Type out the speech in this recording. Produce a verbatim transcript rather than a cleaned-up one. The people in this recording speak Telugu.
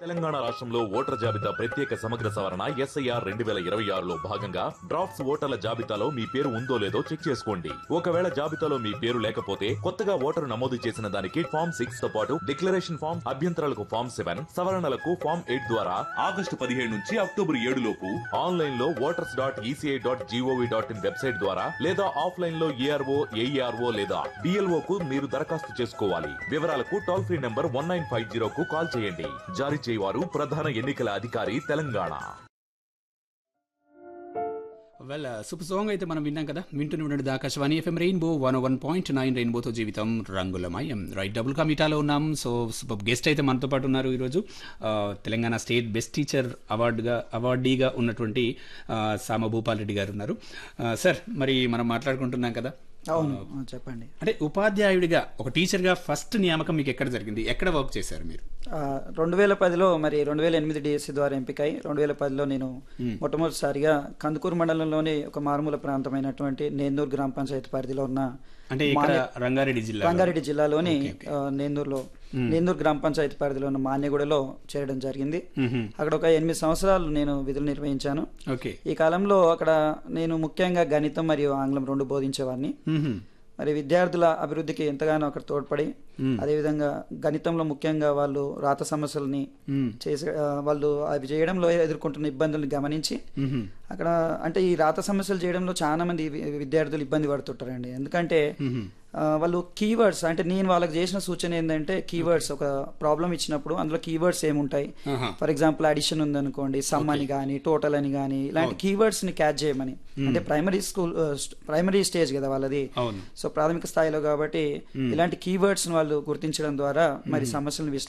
తెలంగాణ రాష్ట్రంలో ఓటర్ల జాబితా ప్రత్యేక సమగ్ర సవరణ ఎస్ఐఆర్ రెండు వేల ఇరవై ఆరులో భాగంగా డ్రాఫ్ట్స్ ఓటర్ల జాబితాలో మీ పేరు ఉందో లేదో చెక్ చేసుకోండి. ఒకవేళ జాబితాలో మీ పేరు లేకపోతే కొత్తగా ఓటరు నమోదు చేసిన దానికి ఫామ్ సిక్స్ తో పాటు డిక్లరేషన్ ఫామ్, అభ్యంతరాలకు ఫామ్ సెవెన్, సవరణలకు ఫామ్ ఎయిట్ ద్వారా ఆగస్టు పదిహేడు నుంచి అక్టోబర్ ఏడు లోపు ఆన్లైన్ లో voters dot ECI dot GOV dot in website ద్వారా లేదా ఆఫ్లైన్ లో ఏఆర్ఓ ఏఈఆర్ఓ లేదా డిఎల్ఓ కు మీరు దరఖాస్తు చేసుకోవాలి. వివరాలకు toll free number one nine five zero కు కాల్ చేయండి. జారీ చేయవారు ప్రధాన ఎన్నికల అధికారి తెలంగాణ. వెల్ సూపర్ సాంగ్ అయితే మనం విన్నాం కదా. వింటూనే ఉండండి Akashvani FM rainbow one one point nine రెయిన్బోతో జీవితం రంగులమయం. రైట్, డబుల్ కమిటాలో ఉన్నాం. సో సూపర్ గెస్ట్ అయితే మనతో పాటు ఉన్నారు ఈరోజు. తెలంగాణ స్టేట్ బెస్ట్ టీచర్ అవార్డుగా అవార్డీగా ఉన్నటువంటి సామ భూపాల్ రెడ్డి గారు ఉన్నారు. సార్, మరి మనం మాట్లాడుకుంటున్నాం కదా. అవును, చెప్పండి. అంటే ఉపాధ్యాయుడిగా ఒక టీచర్గా ఫస్ట్ నియామకం మీకు ఎక్కడ జరిగింది? ఎక్కడ వర్క్ చేశారు మీరు? రెండు వేల పదిలో మరి రెండు వేల ఎనిమిది డిఎస్సి ద్వారా ఎంపికై రెండు వేల పదిలో నేను మొట్టమొదటిసారిగా కందుకూరు మండలంలోని ఒక మారుమూల ప్రాంతమైనటువంటి నేందూరు గ్రామ పంచాయతీ పరిధిలో ఉన్న అంటే ఇక్కడ రంగారెడ్డి జిల్లా రంగారెడ్డి జిల్లాలోని నేందూరులో నేందూరు గ్రామ పంచాయతీ పరిధిలో ఉన్న మాన్యగూడలో చేరడం జరిగింది. అక్కడ ఒక ఎనిమిది సంవత్సరాలు నేను విధులు నిర్వహించాను. ఈ కాలంలో అక్కడ నేను ముఖ్యంగా గణితం మరియు ఆంగ్లం రెండు బోధించేవాడిని. మరి విద్యార్థుల అభివృద్ధికి ఎంతగానో అక్కడ తోడ్పడి, అదేవిధంగా గణితంలో ముఖ్యంగా వాళ్ళు రాత సమస్యలని చేసే వాళ్ళు అవి చేయడంలో ఎదుర్కొంటున్న ఇబ్బందులను గమనించి అక్కడ అంటే ఈ రాత సమస్యలు చేయడంలో చాలా మంది విద్యార్థులు ఇబ్బంది పడుతుంటారండి. ఎందుకంటే వాళ్ళు కీవర్డ్స్ అంటే నేను వాళ్ళకి చేసిన సూచన ఏంటంటే కీవర్డ్స్ ఒక ప్రాబ్లం ఇచ్చినప్పుడు అందులో కీవర్డ్స్ ఏముంటాయి, ఫర్ ఎగ్జాంపుల్ అడిషన్ ఉందనుకోండి, సమ్ అని కానీ టోటల్ అని కానీ ఇలాంటి కీవర్డ్స్ ని క్యాచ్ చేయమని. అంటే ప్రైమరీ స్కూల్ ప్రైమరీ స్టేజ్ కదా వాళ్ళది, సో ప్రాథమిక స్థాయిలో కాబట్టి ఇలాంటి కీవర్డ్స్ వాళ్ళు గుర్తించడం ద్వారా మరి సమస్యలను